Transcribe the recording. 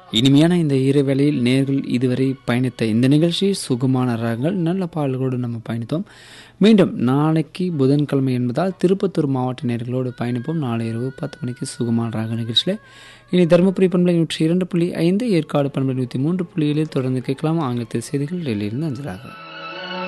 இனிமையான இந்த இரவேளையில் நேர்கள் இதுவரை பயணித்த இந்த நிகழ்ச்சி சுகமான ராகங்கள் நல்ல பாடல்களோடு நம்ம பயணித்தோம். மீண்டும் நாளைக்கு புதன்கிழமை என்பதால் திருப்பத்தூர் மாவட்ட நேர்களோடு பயணிப்போம். நாளை இரவு 10 மணிக்கு சுகமான ராக நிகழ்ச்சியில் இனி தருமபுரி பண்பலை 102.5, ஏற்காடு பண்பலை 103.7 தொடர்ந்து கேட்கலாம். ஆங்கிலத்தில் செய்திகள் டெல்லியிலிருந்து அஞ்சலாக.